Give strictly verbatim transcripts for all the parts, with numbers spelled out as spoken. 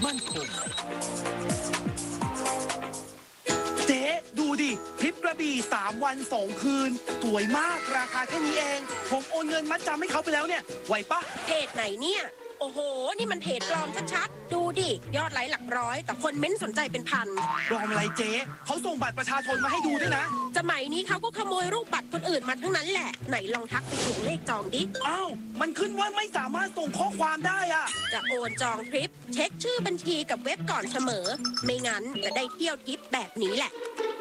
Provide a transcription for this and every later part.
มั่นคงเจ๊ดูดิทริปกระบี่สามวันสองคืนสวยมากราคาแค่นี้เองผมโอนเงินมัดจำให้เขาไปแล้วเนี่ยไหวปะเพจไหนเนี่ยโอ้โหนี่มันเพจปลอมชัดๆดูดิยอดไลค์หลักร้อยแต่คนเม้นสนใจเป็นพันปลอมอะไรเจ๊เขาส่งบัตรประชาชนมาให้ดูด้วยนะสมัยนี้เขาก็ขโมยรูปบัตรคนอื่นมาทั้งนั้นแหละไหนลองทักไปถูกเลขจองดิอ้าวมันขึ้นว่าไม่สามารถส่งข้อความได้อะจะโอนจองทริปเช็คชื่อบัญชีกับเว็บก่อนเสมอไม่งั้นจะได้เที่ยวทริปแบบนี้แหละ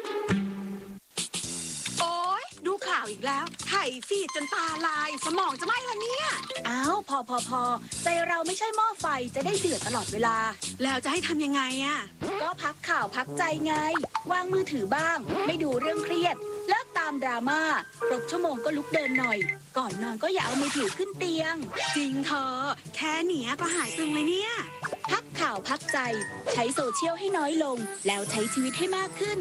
โอ๊ยดูข่าวอีกแล้วไถฟีดจนตาลายสมองจะไหม้ละเนี่ยอ้าวพอพอพอใจเราไม่ใช่หม้อไฟจะได้เดือดตลอดเวลาแล้วจะให้ทำยังไงอ่ะก็พักข่าวพักใจไงวางมือถือบ้างไม่ดูเรื่องเครียดเลิกตามดราม่าครบชั่วโมงก็ลุกเดินหน่อยก่อนนอนก็อย่าเอามือถือขึ้นเตียงจริงเธอแค่เนี้ยก็หายตึงเลยเนี่ยพักข่าวพักใจใช้โซเชียลให้น้อยลงแล้วใช้ชีวิตให้มากขึ้น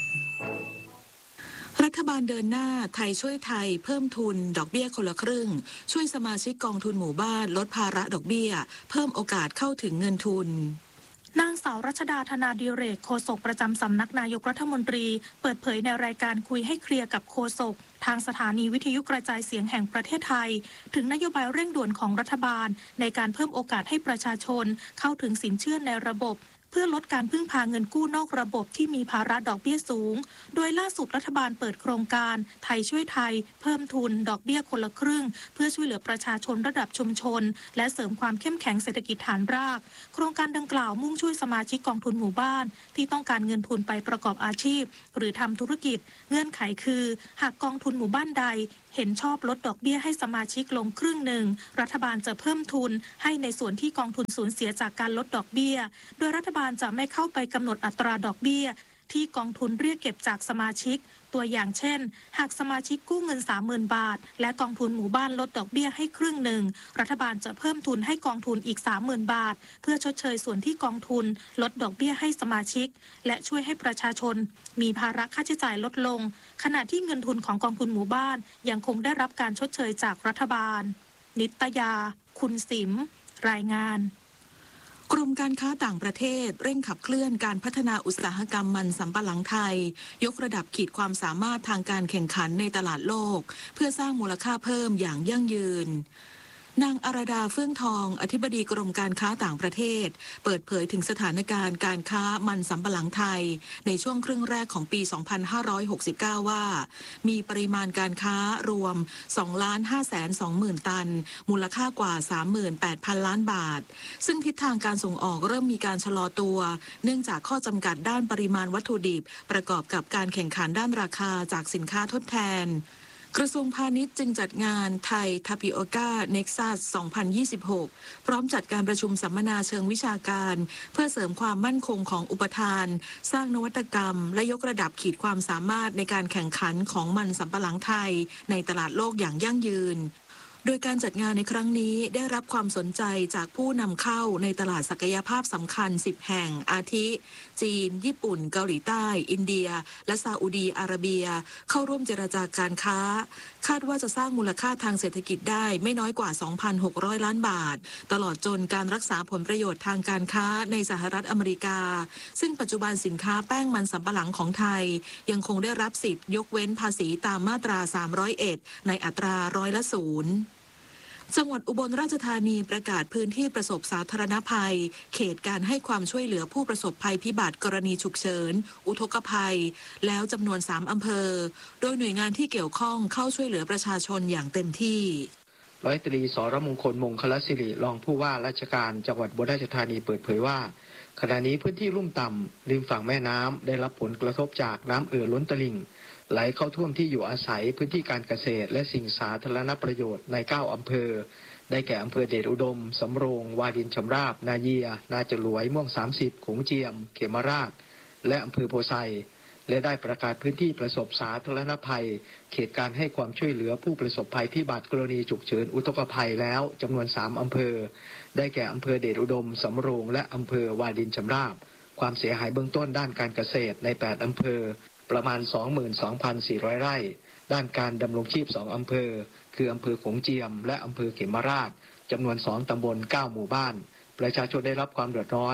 รัฐบาลเดินหน้าไทยช่วยไทยเพิ่มทุนดอกเบี้ยคนละครึ่งช่วยสมาชิกกองทุนหมู่บ้านลดภาระดอกเบี้ยเพิ่มโอกาสเข้าถึงเงินทุนนางสาวรัชดาธนาดิเรกโฆษกประจำสำนักนายกรัฐมนตรีเปิดเผยในรายการคุยให้เคลียร์กับโฆษกทางสถานีวิทยุกระจายเสียงแห่งประเทศไทยถึงนโยบายเร่งด่วนของรัฐบาลในการเพิ่มโอกาสให้ประชาชนเข้าถึงสินเชื่อในระบบเพื่อลดการพึ่งพาเงินกู้นอกระบบที่มีภาระดอกเบี้ยสูงโดยล่าสุดรัฐบาลเปิดโครงการไทยช่วยไทยเพิ่มทุนดอกเบี้ยคนละครึ่งเพื่อช่วยเหลือประชาชนระดับชุมชนและเสริมความเข้มแข็งเศรษฐกิจฐานรากโครงการดังกล่าวมุ่งช่วยสมาชิกกองทุนหมู่บ้านที่ต้องการเงินทุนไปประกอบอาชีพหรือทำธุรกิจเงื่อนไขคือหากกองทุนหมู่บ้านใดเห็นชอบลดดอกเบี้ยให้สมาชิกลงครึ่งหนึ่งรัฐบาลจะเพิ่มทุนให้ในส่วนที่กองทุนสูญเสียจากการลดดอกเบี้ยโดยรัฐบาลจะไม่เข้าไปกำหนดอัตราดอกเบี้ยที่กองทุนเรียกเก็บจากสมาชิกตัวอย่างเช่นหากสมาชิกกู้เงิน สามหมื่น บาทและกองทุนหมู่บ้านลดดอกเบี้ยให้ครึ่งหนึ่งรัฐบาลจะเพิ่มทุนให้กองทุนอีก สามหมื่น บาทเพื่อชดเชยส่วนที่กองทุนลดดอกเบี้ยให้สมาชิกและช่วยให้ประชาชนมีภาระค่าใช้จ่ายลดลงขณะที่เงินทุนของกองทุนหมู่บ้านยังคงได้รับการชดเชยจากรัฐบาลนิตยาคุณสิมรายงานกรมการค้าต่างประเทศเร่งขับเคลื่อนการพัฒนาอุตสาหกรรมมันสำปะหลังไทยยกระดับขีดความสามารถทางการแข่งขันในตลาดโลกเพื่อสร้างมูลค่าเพิ่มอย่างยั่งยืนนางอรดาเฟื่องทองอธิบดีกรมการค้าต่างประเทศเปิดเผยถึงสถานการณ์การค้ามันสำปะหลังไทยในช่วงครึ่งแรกของปี สองพันห้าร้อยหกสิบเก้า ว่ามีปริมาณการค้ารวม สองล้านห้าแสนสองหมื่น ตันมูลค่ากว่า สามหมื่นแปดพัน ล้านบาทซึ่งทิศทางการส่งออกเริ่มมีการชะลอตัวเนื่องจากข้อจำกัดด้านปริมาณวัตถุดิบประกอบกับการแข่งขันด้านราคาจากสินค้าทดแทนกระทรวงพาณิชย์จึงจัดงานไทยทาปิโอก้าเน็กซัส สองพันยี่สิบหก พร้อมจัดการประชุมสัมมนาเชิงวิชาการเพื่อเสริมความมั่นคงของอุปทานสร้างนวัตกรรมและยกระดับขีดความสามารถในการแข่งขันของมันสำปะหลังไทยในตลาดโลกอย่างยั่งยืนโดยการจัดงานในครั้งนี้ได้รับความสนใจจากผู้นำเข้าในตลาดศักยภาพสำคัญสิบแห่งอาทิจีนญี่ปุ่นเกาหลีใต้อินเดียและซาอุดีอาระเบียเข้าร่วมเจรจาการค้าคาดว่าจะสร้างมูลค่าทางเศรษฐกิจได้ไม่น้อยกว่า สองพันหกร้อย ล้านบาทตลอดจนการรักษาผลประโยชน์ทางการค้าในสหรัฐอเมริกาซึ่งปัจจุบันสินค้าแป้งมันสำปะหลังของไทยยังคงได้รับสิทธิ์ยกเว้นภาษีตามมาตราสามร้อยเอ็ดในอัตราร้อยละศูนย์จังหวัดอุบลราชธานีประกาศพื้นที่ประสบสาธารณภัยเขตการให้ความช่วยเหลือผู้ประสบภัยพิบัติกรณีฉุกเฉินอุทกภัยแล้วจำนวนสามอำเภอโดยหน่วยงานที่เกี่ยวข้องเข้าช่วยเหลือประชาชนอย่างเต็มที่ร้อยตรีสรมงคลมงคลศิริรองผู้ว่าราชการจังหวัดอุบลราชธานีเปิดเผยว่าขณะนี้พื้นที่ลุ่มต่ำริมฝั่งแม่น้ำได้รับผลกระทบจากน้ำเอ่อล้นตลิ่งไหลเข้าท่วมที่อยู่อาศัยพื้นที่การเกษตรและสิ่งสาธารณประโยชน์ในเก้าอำเภอได้แก่อำเภอเดชอุดมสำโรงวารินชำราบนาเยียนาจรวยม่วงสามสิบขงเจียมเขมราชและอำเภอโพไซและได้ประกาศพื้นที่ประสบสาธารณภัยเขตการให้ความช่วยเหลือผู้ประสบภัยพิบัติกรณีฉุกเฉินอุทกภัยแล้วจำนวนสามอำเภอได้แก่อำเภอเดชอุดมสำโรงและอำเภอวารินชำราบความเสียหายเบื้องต้นด้านการเกษตรในแปดอำเภอประมาณ สองหมื่นสองพันสี่ร้อย ไร่ด้านการดำรงชีพสองอำเภอคืออำเภอขงเจียมและอำเภอเขมราชจำนวนสองตำบลเก้าหมู่บ้านประชาชนได้รับความเดือดร้อน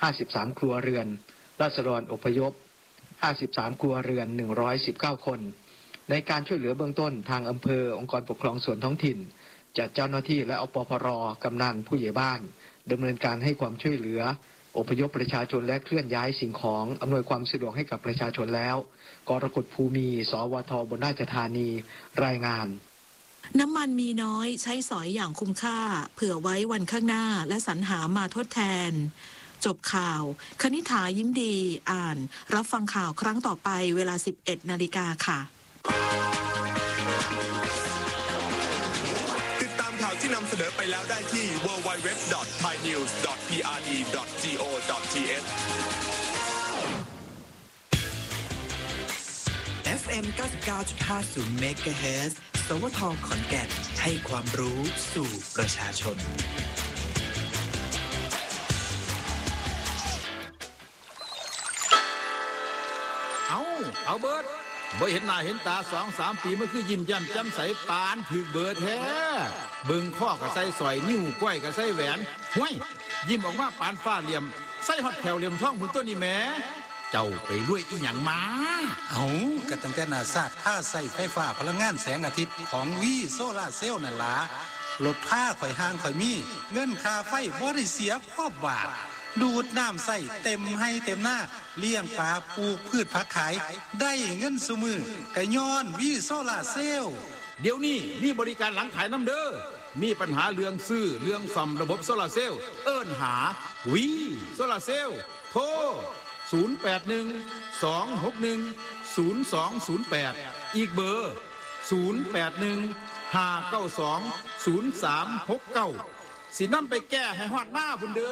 ห้าสิบสามครัวเรือนราษฎรอพยพห้าสิบสามครัวเรือนหนึ่งร้อยสิบเก้าคนในการช่วยเหลือเบื้องต้นทางอำเภอองค์กรปกครองส่วนท้องถิ่นจัดเจ้าหน้าที่และอปพรกำนันผู้ใหญ่บ้านดำเนินการให้ความช่วยเหลืออพยพประชาชนและเคลื่อนย้ายสิ่งของอำนวยความสะดวกให้กับประชาชนแล้วกรกฎภูมิสวทบนราชธานีรายงานน้ำมันมีน้อยใช้สอยอย่างคุ้มค่าเผื่อไว้วันข้างหน้าและสรรหามาทดแทนจบข่าวคณิ ฐา ยิ้มดีอ่านรับฟังข่าวครั้งต่อไปเวลา สิบเอ็ดนาฬิกาค่ะติดตามข่าวที่นำเสนอไปแล้วได้ที่ ดับเบิลยู ดับเบิลยู ดับเบิลยู ดอท ไทยนิวส์ ดอท พี อาร์ ดี ดอท จี โอ ดอท ที เอชเอฟ เอ็ม เก้าสิบเก้าจุดห้าศูนย์ เมกะเฮิรตซ์ สวท ขอนแก่นให้ความรู้สู่ประชาชนเอาเอาเบิร์ดบ่เห็นหน้าเห็นตาสองสามปีมันคือยิ้มแย้มแจ่มใสปานถือเบิร์ดแท้เบิ่งข้อกับใส่สอยนิ้วก้อยกับใส่แหวนห้วยยิ้มออกมาปานฟ้าเหลี่ยมใส่ฮอดแถวเหลี่ยมท้องหุ่นตัวนี้แหมเจ้าไปรวยอีหยังมาเอาก็ตั้งแต่นาซาดผ้าใส่ไฟฟ้าพลังงานแสงอาทิตย์ของวีโซล่าเซลล์นั่นล่ะลดค่าข่อยห่างข่อยมีเงินค่าไฟบ่ได้เสียพ่อบาทดูดน้ำใส่เต็มให้เต็มหน้าเลี้ยงปลาปลูกพืชผักขายได้เงินซุมือกะย้อนวีโซล่าเซลล์เดี๋ยวนี้มีบริการหลังขายน้ำเด้อมีปัญหาเรื่องซื้อเรื่องซ่อมระบบโซลาร์เซลล์เอิ้นหาวีโซลาร์เซลล์โทรศูนย์ แปด หนึ่ง สอง หก หนึ่ง ศูนย์ สอง ศูนย์ แปดอีกเบอร์ศูนย์ แปด หนึ่ง ห้า เก้า สอง ศูนย์ สาม หก เก้าสินำไปแก้ให้ฮอดหน้าพุ่นเด้อ